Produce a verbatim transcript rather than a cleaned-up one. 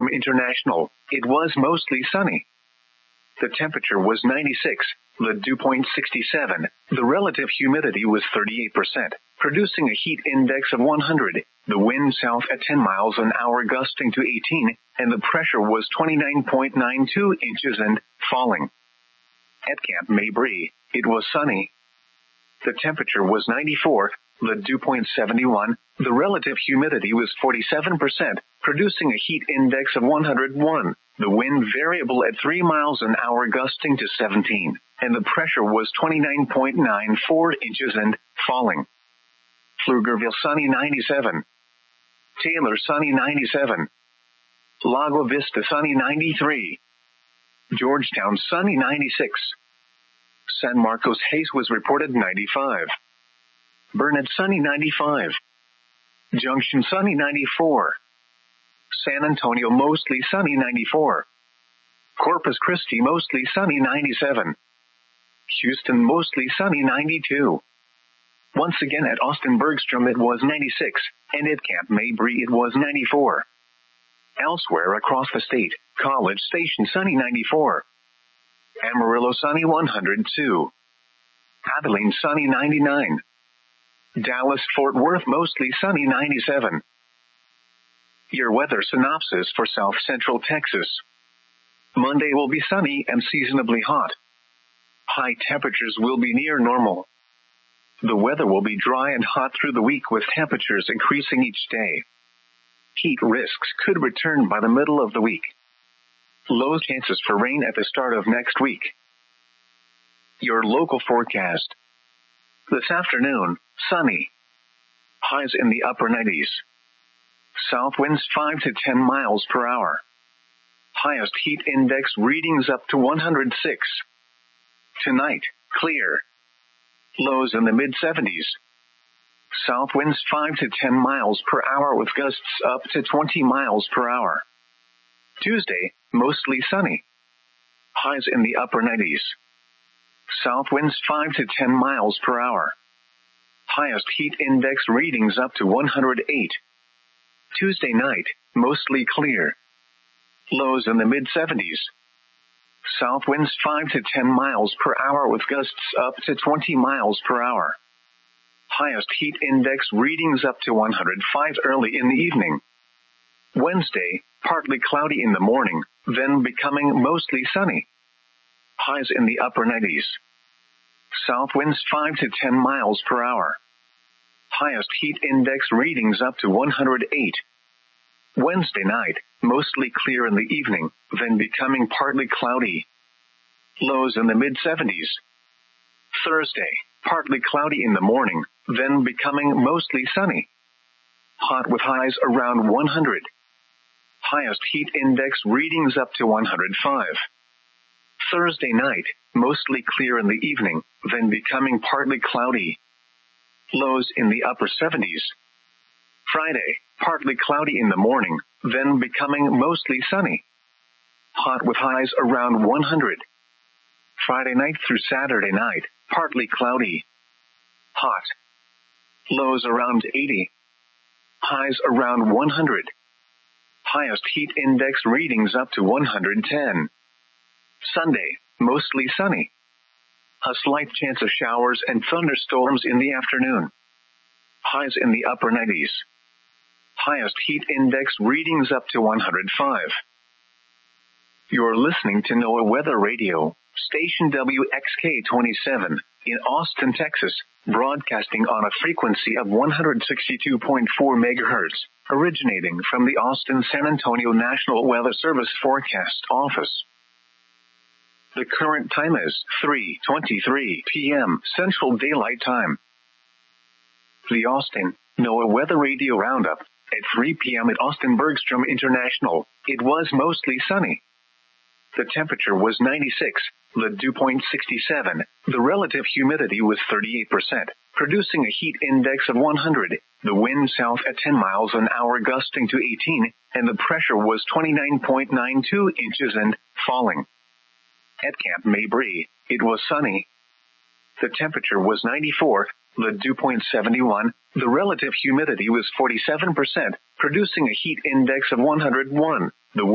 International. It was mostly sunny. The temperature was ninety-six, the dew point sixty-seven, the relative humidity was thirty-eight percent, producing a heat index of one hundred, the wind south at ten miles an hour gusting to eighteen, and the pressure was twenty-nine point nine two inches and falling. At Camp Mabry, it was sunny. The temperature was ninety-four, the dew point seventy-one, the relative humidity was forty-seven percent, producing a heat index of one hundred one, the wind variable at three miles an hour gusting to seventeen, and the pressure was twenty-nine point nine four inches and falling. Pflugerville sunny ninety-seven. Taylor sunny ninety-seven. Lago Vista sunny ninety-three. Georgetown sunny ninety-six. San Marcos Hayes was reported ninety-five. Burnett sunny ninety-five. Junction sunny ninety-four. San Antonio mostly sunny ninety-four. Corpus Christi mostly sunny ninety-seven. Houston mostly sunny ninety-two. Once again at Austin Bergstrom it was ninety-six, and at Camp Mabry it was ninety-four. Elsewhere across the state, College Station sunny ninety-four. Amarillo sunny one hundred two. Abilene sunny ninety-nine. Dallas Fort Worth mostly sunny ninety-seven. Your weather synopsis for South Central Texas. Monday will be sunny and seasonably hot. High temperatures will be near normal. The weather will be dry and hot through the week with temperatures increasing each day. Heat risks could return by the middle of the week. Low chances for rain at the start of next week. Your local forecast. This afternoon, sunny. Highs in the upper nineties. South winds five to ten miles per hour. Highest heat index readings up to one hundred six. Tonight, clear. Lows in the mid seventies. South winds five to ten miles per hour with gusts up to twenty miles per hour. Tuesday, mostly sunny. Highs in the upper nineties. South winds five to ten miles per hour. Highest heat index readings up to one hundred eight. Tuesday night, mostly clear. Lows in the mid seventies. South winds five to ten miles per hour with gusts up to twenty miles per hour. Highest heat index readings up to one hundred five early in the evening. Wednesday, partly cloudy in the morning, then becoming mostly sunny. Highs in the upper nineties. South winds five to ten miles per hour. Highest heat index readings up to one hundred eight. Wednesday night, mostly clear in the evening, then becoming partly cloudy. Lows in the mid seventies. Thursday, partly cloudy in the morning, then becoming mostly sunny. Hot with highs around one hundred. Highest heat index readings up to one hundred five. Thursday night, mostly clear in the evening, then becoming partly cloudy. Lows in the upper seventies. Friday, partly cloudy in the morning, then becoming mostly sunny. Hot with highs around one hundred. Friday night through Saturday night, partly cloudy. Hot. Lows around eighty. Highs around one hundred. Highest heat index readings up to one hundred ten. Sunday, mostly sunny. A slight chance of showers and thunderstorms in the afternoon. Highs in the upper nineties. Highest heat index readings up to one hundred five. You're listening to NOAA Weather Radio, station W X K twenty-seven, in Austin, Texas, broadcasting on a frequency of one hundred sixty-two point four megahertz, originating from the Austin-San Antonio National Weather Service Forecast Office. The current time is three twenty-three p.m. Central Daylight Time. The Austin NOAA Weather Radio Roundup. At three p.m. at Austin Bergstrom International, it was mostly sunny. The temperature was ninety-six, the dew point sixty-seven, the relative humidity was thirty-eight percent, producing a heat index of one hundred, the wind south at ten miles an hour gusting to eighteen, and the pressure was twenty-nine point nine two inches and falling. At Camp Mabry, it was sunny. The temperature was ninety-four, the dew point seventy-one, the relative humidity was forty-seven percent, producing a heat index of one hundred one,